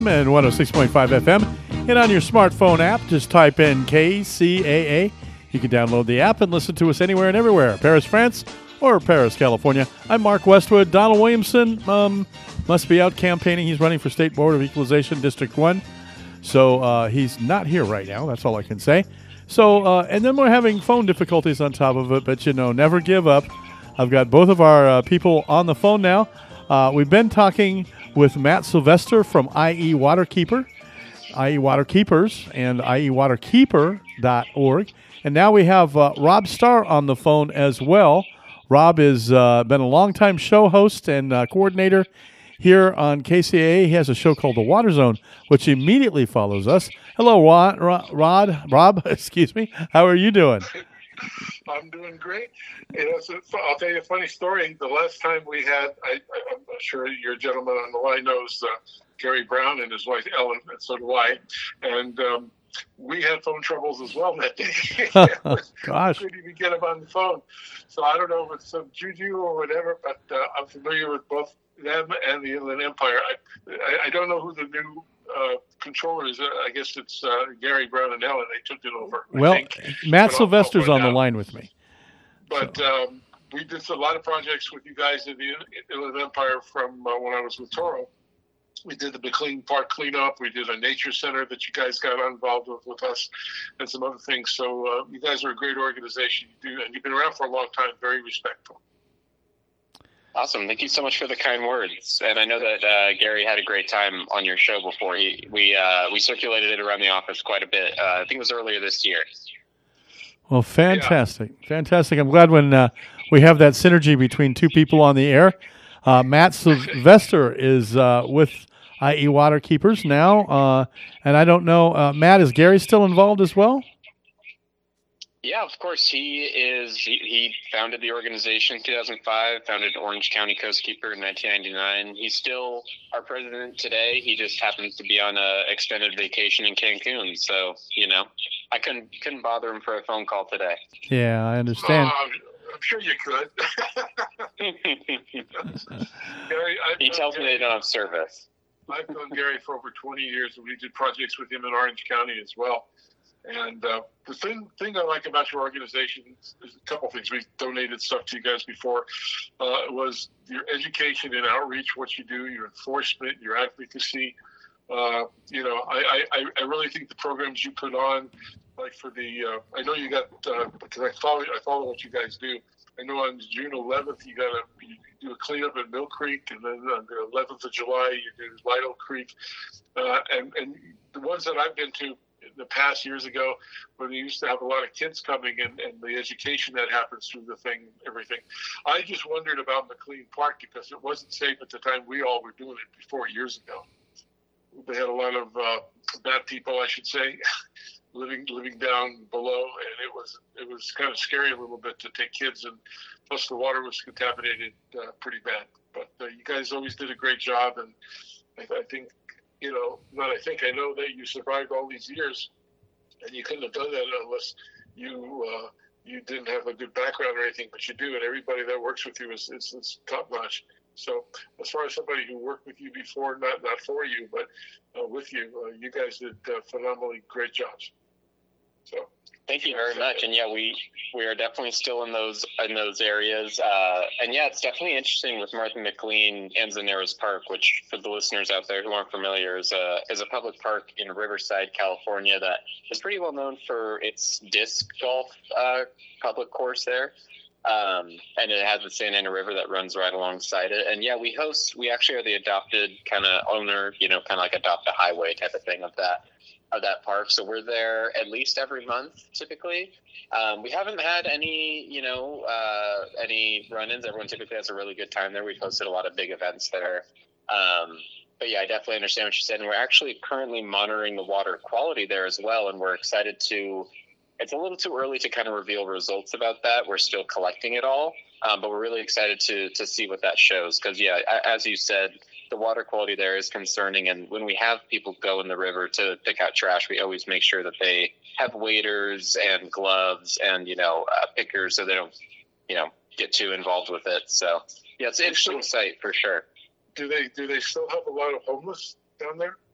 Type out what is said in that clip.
and 106.5 FM. And on your smartphone app, just type in KCAA. You can download the app and listen to us anywhere and everywhere. Paris, France, or Paris, California. I'm Mark Westwood. Donald Williamson must be out campaigning. He's running for State Board of Equalization, District 1. So he's not here right now. That's all I can say. So, and then we're having phone difficulties on top of it, but never give up. I've got both of our people on the phone now. We've been talking with Matt Sylvester from IE Waterkeeper, IE Waterkeepers, and IEWaterkeeper.org. And now we have Rob Starr on the phone as well. Rob has been a longtime show host and coordinator here on KCAA. He has a show called The Water Zone, which immediately follows us. Hello, Rob, excuse me. How are you doing? I'm doing great. I'll tell you a funny story. The last time we had, I'm sure your gentleman on the line knows Gary Brown and his wife Ellen, and so do I. And we had phone troubles as well that day. Gosh. We couldn't even get him on the phone. So I don't know if it's some juju or whatever, but I'm familiar with both them and the Inland Empire. I don't know who the new controller is. I guess it's Gary Brown and Ellen. They took it over. Well, Matt Sylvester's on the line with me. But we did a lot of projects with you guys in the Inland Empire from when I was with Toro. We did the McLean Park cleanup. We did a nature center that you guys got involved with us and some other things. So you guys are a great organization. And you've been around for a long time, very respectful. Awesome. Thank you so much for the kind words. And I know that Gary had a great time on your show before. We circulated it around the office quite a bit. I think it was earlier this year. Well, fantastic. Yeah. Fantastic. I'm glad when we have that synergy between two people on the air. Matt Sylvester is with IE Waterkeepers now. And I don't know, Matt, is Gary still involved as well? Yeah, of course. He founded the organization in 2005, founded Orange County Coastkeeper in 1999. He's still our president today. He just happens to be on a extended vacation in Cancun. So, I couldn't bother him for a phone call today. Yeah, I understand. I'm sure you could. Gary, he tells me they don't have service. I've known Gary for over 20 years, and we did projects with him in Orange County as well. And the thing I like about your organization is a couple things. We've donated stuff to you guys before. Was your education and outreach, what you do, your enforcement, your advocacy. I really think the programs you put on, like for the, I know you got, because I follow what you guys do. I know on June 11th you do a cleanup at Mill Creek, and then on the 11th of July you do Lido Creek, and the ones that I've been to in the past years ago, when we used to have a lot of kids coming and the education that happens through the thing, everything. I just wondered about McLean Park because it wasn't safe at the time we all were doing it before years ago. They had a lot of bad people, I should say, living down below, and it was kind of scary a little bit to take kids, and plus the water was contaminated pretty bad. But you guys always did a great job, and I think, I know that you survived all these years, and you couldn't have done that unless you didn't have a good background or anything, but you do, and everybody that works with you is top notch. So as far as somebody who worked with you before, not for you, but with you, you guys did phenomenally great jobs. So thank you very much. And yeah, we are definitely still in those areas. And yeah, it's definitely interesting with Martha McLean Anzaneros Park, which for the listeners out there who aren't familiar is a public park in Riverside, California that is pretty well known for its disc golf public course there. And it has the Santa Ana River that runs right alongside it. And yeah, we actually are the adopted kind of owner, kind of like adopt a highway type of thing of that park. So we're there at least every month, typically. We haven't had any run-ins. Everyone typically has a really good time there. We've hosted a lot of big events there. But yeah, I definitely understand what you said. And we're actually currently monitoring the water quality there as well. And we're excited it's a little too early to kind of reveal results about that. We're still collecting it all. But we're really excited to see what that shows. Because, yeah, as you said, the water quality there is concerning. And when we have people go in the river to pick out trash, we always make sure that they have waders and gloves and, pickers so they don't, get too involved with it. So, yeah, it's an interesting site for sure. Do they still have a lot of homeless down there?